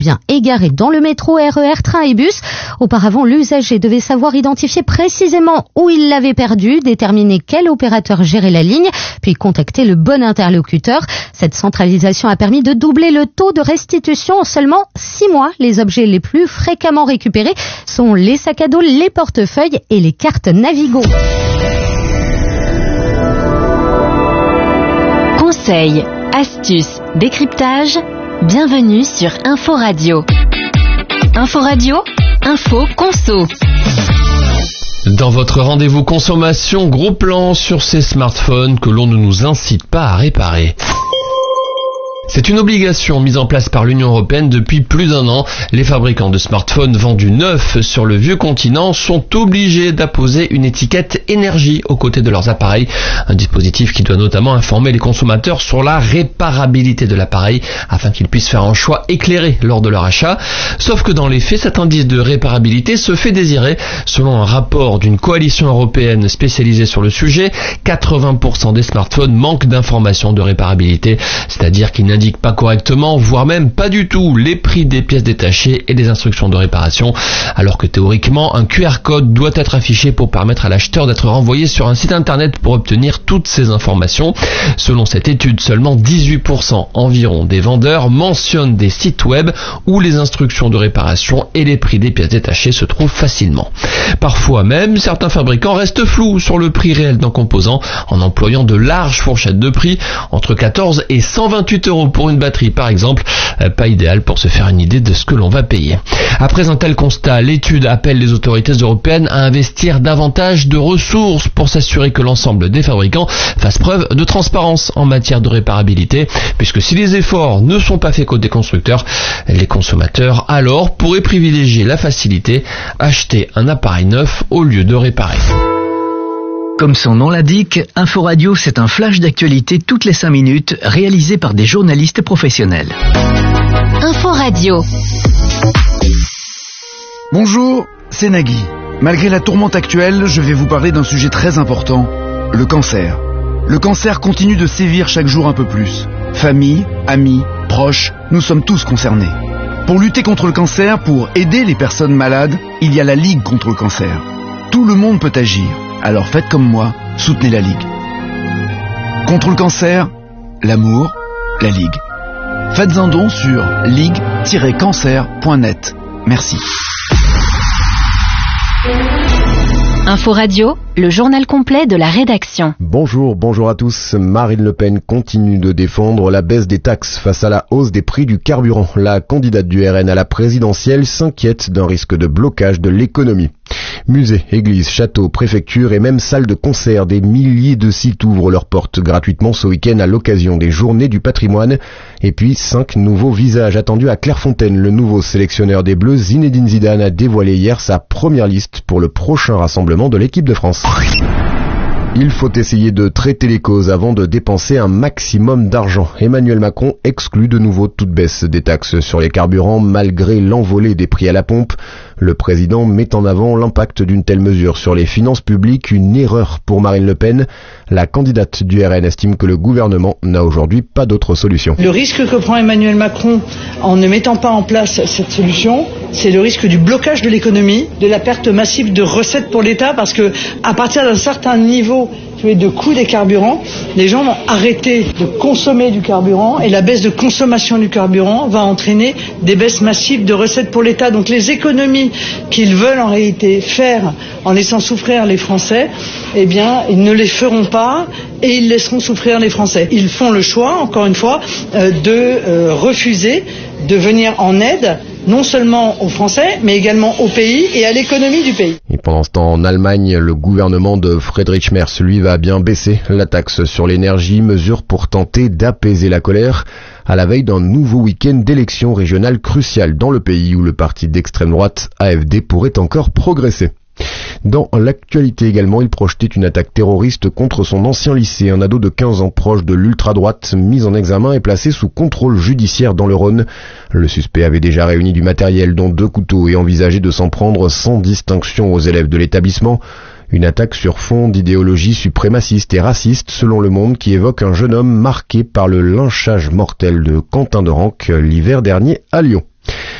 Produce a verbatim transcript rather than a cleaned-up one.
bien égaré dans le métro, R E R, train et bus. Auparavant, l'usager devait savoir identifier précisément où il l'avait perdu, déterminer quel opérateur gérait la ligne, puis contacter le bon interlocuteur. Cette centralisation a permis de doubler le taux de restitution en seulement six mois. Les objets les plus fréquemment récupérés sont les sacs à dos, les portefeuilles et les cartes Navigo. Conseils, astuces, décryptage, bienvenue sur Info Radio. Info Radio, info conso. Dans votre rendez-vous consommation, gros plan sur ces smartphones que l'on ne nous incite pas à réparer. C'est une obligation mise en place par l'Union européenne depuis plus d'un an. Les fabricants de smartphones vendus neufs sur le vieux continent sont obligés d'apposer une étiquette énergie aux côtés de leurs appareils. Un dispositif qui doit notamment informer les consommateurs sur la réparabilité de l'appareil afin qu'ils puissent faire un choix éclairé lors de leur achat. Sauf que dans les faits, cet indice de réparabilité se fait désirer. Selon un rapport d'une coalition européenne spécialisée sur le sujet, quatre-vingts pour cent des smartphones manquent d'informations de réparabilité, c'est-à-dire qu'ils n'indiquent pas correctement, voire même pas du tout, les prix des pièces détachées et des instructions de réparation, alors que théoriquement, un Q R code doit être affiché pour permettre à l'acheteur d'être renvoyé sur un site internet pour obtenir toutes ces informations. Selon cette étude, seulement dix-huit pour cent environ des vendeurs mentionnent des sites web où les instructions de réparation et les prix des pièces détachées se trouvent facilement. Parfois même, certains fabricants restent flous sur le prix réel d'un composant en employant de larges fourchettes de prix, entre quatorze et cent vingt-huit euros pour une batterie par exemple, pas idéal pour se faire une idée de ce que l'on va payer. Après un tel constat, l'étude appelle les autorités européennes à investir davantage de ressources pour s'assurer que l'ensemble des fabricants fassent preuve de transparence en matière de réparabilité, puisque si les efforts ne sont pas faits côté constructeurs, les consommateurs alors pourraient privilégier la facilité, acheter un appareil neuf au lieu de réparer. Comme son nom l'indique, Info Radio, c'est un flash d'actualité toutes les cinq minutes, réalisé par des journalistes professionnels. Info Radio. Bonjour, c'est Nagui. Malgré la tourmente actuelle, je vais vous parler d'un sujet très important, le cancer. Le cancer continue de sévir chaque jour un peu plus. Famille, amis, proches, nous sommes tous concernés. Pour lutter contre le cancer, pour aider les personnes malades, il y a la Ligue contre le cancer. Tout le monde peut agir. Alors faites comme moi, soutenez la Ligue. Contre le cancer, l'amour, la Ligue. Faites un don sur ligue tiret cancer point net. Merci. Info Radio, le journal complet de la rédaction. Bonjour, bonjour à tous. Marine Le Pen continue de défendre la baisse des taxes face à la hausse des prix du carburant. La candidate du R N à la présidentielle s'inquiète d'un risque de blocage de l'économie. Musées, églises, châteaux, préfectures et même salles de concert, des milliers de sites ouvrent leurs portes gratuitement ce week-end à l'occasion des Journées du patrimoine. Et puis, cinq nouveaux visages attendus à Clairefontaine. Le nouveau sélectionneur des Bleus, Zinedine Zidane, a dévoilé hier sa première liste pour le prochain rassemblement de l'équipe de France. Il faut essayer de traiter les causes avant de dépenser un maximum d'argent. Emmanuel Macron exclut de nouveau toute baisse des taxes sur les carburants malgré l'envolée des prix à la pompe. Le président met en avant l'impact d'une telle mesure sur les finances publiques, une erreur pour Marine Le Pen. La candidate du R N estime que le gouvernement n'a aujourd'hui pas d'autre solution. Le risque que prend Emmanuel Macron en ne mettant pas en place cette solution, c'est le risque du blocage de l'économie, de la perte massive de recettes pour l'État, parce que à partir d'un certain niveau de coût des carburants, les gens vont arrêter de consommer du carburant et la baisse de consommation du carburant va entraîner des baisses massives de recettes pour l'État. Donc les économies qu'ils veulent en réalité faire en laissant souffrir les Français, eh bien, ils ne les feront pas et ils laisseront souffrir les Français. Ils font le choix, encore une fois, euh, de euh, refuser de venir en aide non seulement aux Français, mais également au pays et à l'économie du pays. Et pendant ce temps, en Allemagne, le gouvernement de Friedrich Merz, lui, va bien baisser la taxe sur l'énergie, mesure pour tenter d'apaiser la colère, à la veille d'un nouveau week-end d'élections régionales cruciales dans le pays où le parti d'extrême droite A F D pourrait encore progresser. Dans l'actualité également, il projetait une attaque terroriste contre son ancien lycée. Un ado de quinze ans proche de l'ultra-droite, mis en examen et placé sous contrôle judiciaire dans le Rhône. Le suspect avait déjà réuni du matériel, dont deux couteaux, et envisageait de s'en prendre sans distinction aux élèves de l'établissement. Une attaque sur fond d'idéologie suprémaciste et raciste, selon Le Monde, qui évoque un jeune homme marqué par le lynchage mortel de Quentin de Ranc l'hiver dernier à Lyon.